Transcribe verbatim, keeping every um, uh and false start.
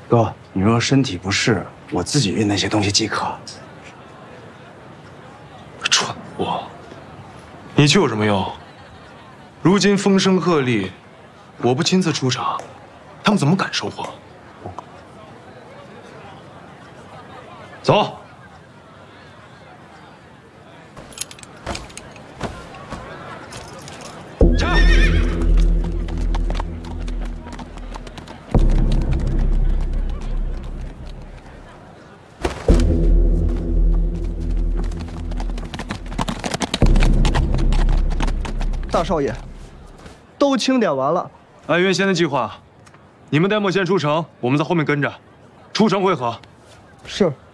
哥，你若身体不适，我自己运那些东西即可。 蠢货，你去有什么用？如今风声鹤唳，我不亲自出场，他们怎么敢收货？走。 大少爷，都清点完了。 按原先的计划，你们带莫仙出城，我们在后面跟着，出城会合。 是。